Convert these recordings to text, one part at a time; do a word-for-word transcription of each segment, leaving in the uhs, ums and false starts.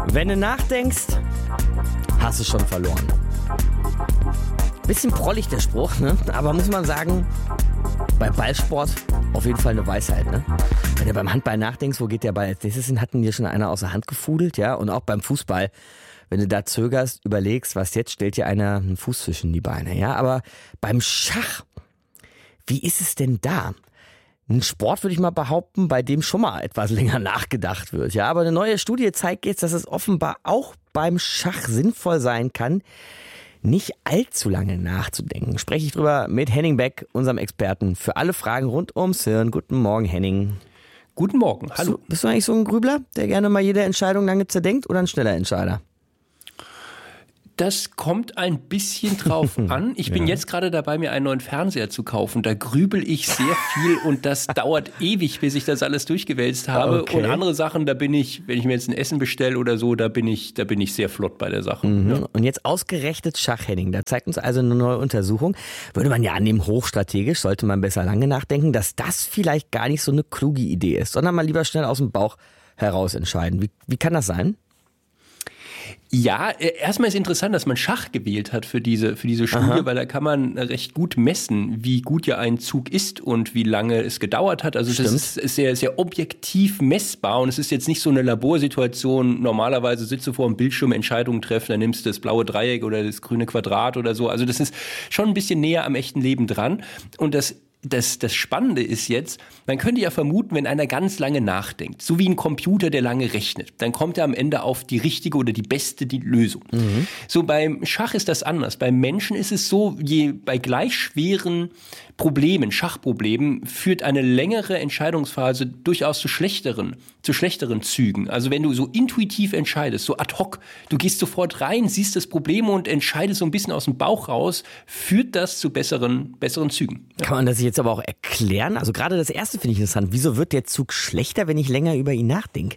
Wenn du nachdenkst, hast du schon verloren. Bisschen prollig der Spruch, ne? Aber muss man sagen, bei Ballsport auf jeden Fall eine Weisheit, ne? Wenn du beim Handball nachdenkst, wo geht der Ball als nächstes hin, hatten dir schon einer aus der Hand gefudelt, ja? Und auch beim Fußball, wenn du da zögerst, überlegst, was jetzt, stellt dir einer einen Fuß zwischen die Beine, ja? Aber beim Schach, wie ist es denn da? Ein Sport, würde ich mal behaupten, bei dem schon mal etwas länger nachgedacht wird. Ja, aber eine neue Studie zeigt jetzt, dass es offenbar auch beim Schach sinnvoll sein kann, nicht allzu lange nachzudenken. Spreche ich drüber mit Henning Beck, unserem Experten für alle Fragen rund ums Hirn. Guten Morgen, Henning. Guten Morgen, hallo. Bist du, bist du eigentlich so ein Grübler, der gerne mal jede Entscheidung lange zerdenkt, oder ein schneller Entscheider? Das kommt ein bisschen drauf an. Ich bin ja. jetzt gerade dabei, mir einen neuen Fernseher zu kaufen. Da grübel ich sehr viel und das dauert ewig, bis ich das alles durchgewälzt habe. Okay. Und andere Sachen, da bin ich, wenn ich mir jetzt ein Essen bestelle oder so, da bin ich, da bin ich sehr flott bei der Sache. Mhm. Ja. Und jetzt ausgerechnet Schach, Henning. Da zeigt uns also eine neue Untersuchung. Würde man ja annehmen, hochstrategisch, sollte man besser lange nachdenken, dass das vielleicht gar nicht so eine kluge Idee ist, sondern mal lieber schnell aus dem Bauch heraus entscheiden. Wie, wie kann das sein? Ja, erstmal ist interessant, dass man Schach gewählt hat für diese, für diese Studie, Aha. weil da kann man recht gut messen, wie gut ja ein Zug ist und wie lange es gedauert hat. Also Stimmt. das ist sehr, sehr objektiv messbar und es ist jetzt nicht so eine Laborsituation. Normalerweise sitzt du vor einem Bildschirm, Entscheidungen treffen, dann nimmst du das blaue Dreieck oder das grüne Quadrat oder so. Also das ist schon ein bisschen näher am echten Leben dran. Und das Das, das Spannende ist jetzt, man könnte ja vermuten, wenn einer ganz lange nachdenkt, so wie ein Computer, der lange rechnet, dann kommt er am Ende auf die richtige oder die beste die Lösung. Mhm. So beim Schach ist das anders. Beim Menschen ist es so, je bei gleich schweren Problemen, Schachproblemen, führt eine längere Entscheidungsphase durchaus zu schlechteren, zu schlechteren Zügen. Also wenn du so intuitiv entscheidest, so ad hoc, du gehst sofort rein, siehst das Problem und entscheidest so ein bisschen aus dem Bauch raus, führt das zu besseren, besseren Zügen. Ja. Kann man das jetzt aber auch erklären? Also gerade das erste finde ich interessant. Wieso wird der Zug schlechter, wenn ich länger über ihn nachdenke?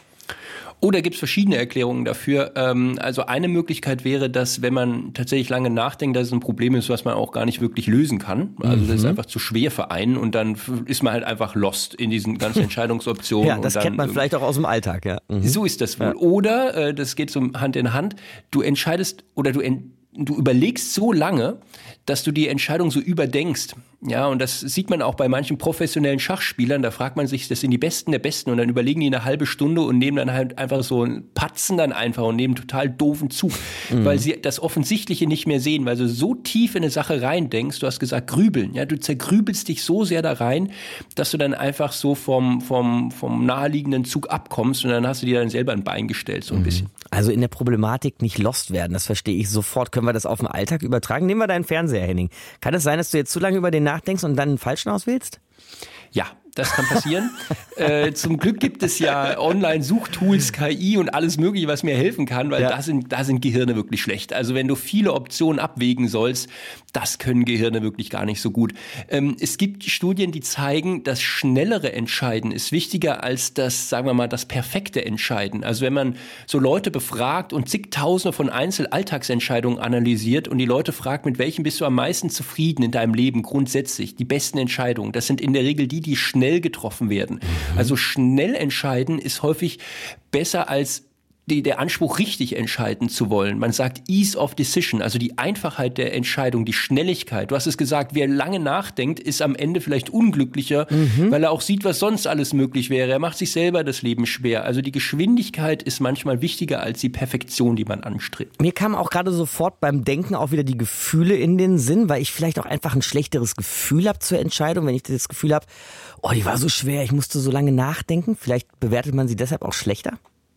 Oh, da gibt es verschiedene Erklärungen dafür. Also eine Möglichkeit wäre, dass wenn man tatsächlich lange nachdenkt, dass es ein Problem ist, was man auch gar nicht wirklich lösen kann. Also das ist einfach zu schwer für einen und dann ist man halt einfach lost in diesen ganzen Entscheidungsoptionen. Ja, das und dann, kennt man vielleicht auch aus dem Alltag, ja. Mhm. So ist das wohl. Ja. Oder, das geht so Hand in Hand, du entscheidest oder du ent- Du überlegst so lange, dass du die Entscheidung so überdenkst. Ja, und das sieht man auch bei manchen professionellen Schachspielern. Da fragt man sich, das sind die Besten der Besten. Und dann überlegen die eine halbe Stunde und nehmen dann halt einfach so, patzen dann einfach und nehmen total doofen Zug. Mhm. Weil sie das Offensichtliche nicht mehr sehen, weil du so tief in eine Sache reindenkst. Du hast gesagt, grübeln. Ja, du zergrübelst dich so sehr da rein, dass du dann einfach so vom, vom, vom naheliegenden Zug abkommst. Und dann hast du dir dann selber ein Bein gestellt, so ein mhm. bisschen. Also in der Problematik nicht lost werden, das verstehe ich sofort. Können wir das auf den Alltag übertragen? Nehmen wir deinen Fernseher, Henning. Kann es sein, dass du jetzt zu lange über den nachdenkst und dann einen falschen auswählst? Ja, das kann passieren. äh, zum Glück gibt es ja Online-Suchtools, K I und alles Mögliche, was mir helfen kann, weil ja. da sind, da sind Gehirne wirklich schlecht. Also wenn du viele Optionen abwägen sollst, das können Gehirne wirklich gar nicht so gut. Ähm, es gibt Studien, die zeigen, das schnellere Entscheiden ist wichtiger als das, sagen wir mal, das perfekte Entscheiden. Also wenn man so Leute befragt und zigtausende von Einzel-Alltagsentscheidungen analysiert und die Leute fragt, mit welchen bist du am meisten zufrieden in deinem Leben grundsätzlich, die besten Entscheidungen, das sind in der Regel die, die schnell getroffen werden. Mhm. Also schnell entscheiden ist häufig besser als die, der Anspruch, richtig entscheiden zu wollen. Man sagt Ease of Decision, also die Einfachheit der Entscheidung, die Schnelligkeit. Du hast es gesagt, wer lange nachdenkt, ist am Ende vielleicht unglücklicher, mhm. weil er auch sieht, was sonst alles möglich wäre. Er macht sich selber das Leben schwer. Also die Geschwindigkeit ist manchmal wichtiger als die Perfektion, die man anstrebt. Mir kamen auch gerade sofort beim Denken auch wieder die Gefühle in den Sinn, weil ich vielleicht auch einfach ein schlechteres Gefühl habe zur Entscheidung, wenn ich das Gefühl habe, oh, die war so schwer, ich musste so lange nachdenken. Vielleicht bewertet man sie deshalb auch schlechter?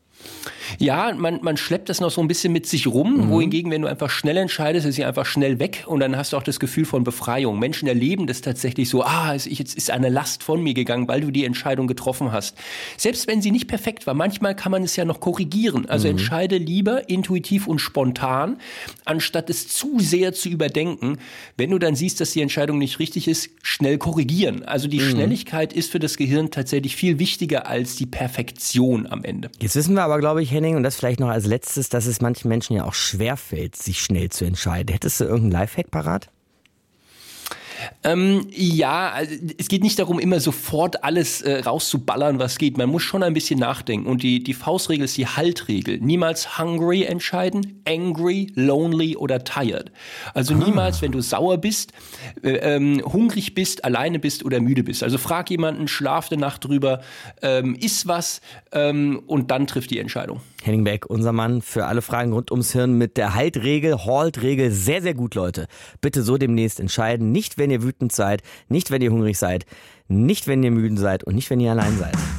Ja, man, man schleppt das noch so ein bisschen mit sich rum, mhm. wohingegen, wenn du einfach schnell entscheidest, ist sie einfach schnell weg und dann hast du auch das Gefühl von Befreiung. Menschen erleben das tatsächlich so, ah, jetzt ist eine Last von mir gegangen, weil du die Entscheidung getroffen hast. Selbst wenn sie nicht perfekt war, manchmal kann man es ja noch korrigieren. Also mhm. entscheide lieber intuitiv und spontan, anstatt es zu sehr zu überdenken. Wenn du dann siehst, dass die Entscheidung nicht richtig ist, schnell korrigieren. Also die mhm. Schnelligkeit ist für das Gehirn tatsächlich viel wichtiger als die Perfektion am Ende. Jetzt wissen wir aber, glaube ich, Henning, und das vielleicht noch als letztes, dass es manchen Menschen ja auch schwerfällt, sich schnell zu entscheiden. Hättest du irgendeinen Lifehack parat? Ähm, ja, also es geht nicht darum, immer sofort alles äh, rauszuballern, was geht. Man muss schon ein bisschen nachdenken. Und die, die Faustregel ist die Haltregel. Niemals hungry entscheiden, angry, lonely oder tired. Also ah. niemals, wenn du sauer bist, äh, ähm, hungrig bist, alleine bist oder müde bist. Also frag jemanden, schlaf eine Nacht drüber, ähm, iss was ähm, und dann trifft die Entscheidung. Henning Beck, unser Mann für alle Fragen rund ums Hirn mit der Haltregel, Halt-Regel. Sehr, sehr gut, Leute. Bitte so demnächst entscheiden. Nicht, wenn ihr wütend seid, nicht, wenn ihr hungrig seid, nicht, wenn ihr müde seid und nicht, wenn ihr allein seid.